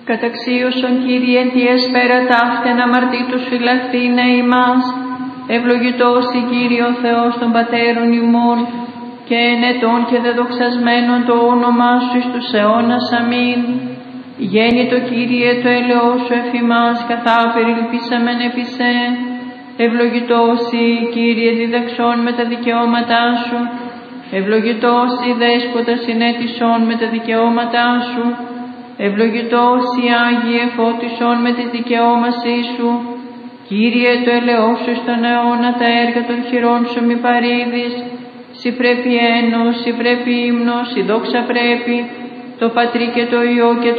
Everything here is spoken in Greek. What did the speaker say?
Καταξίωσον, Κύριε, τι εσπέρα ταύτεν αμαρτήτους φυλαχθήνε ημάς. Ευλογητός η Κύριε ο Θεός των πατέρων ημών, και ενετών και δεδοξασμένων το όνομά σου εις τους αιώνας. Αμήν. Γέννητο, Κύριε, το έλεος σου εφ' ημάς, καθά περιλυπήσαμεν επί σε. Ευλογητός η Κύριε διδαξών με τα δικαιώματά σου. Ευλογητός η Δέσποτα συνέτησον με τα δικαιώματά σου. Ευλογητός η Άγιε φώτισον με τις δικαιώμασή σου. Κύριε, το ελεός σου στον αιώνα, τα έργα των χειρών σου μη παρήδεις. Συ πρέπει ένος, συ πρέπει ύμνος, συ δόξα πρέπει, το Πατρί και το Υιό και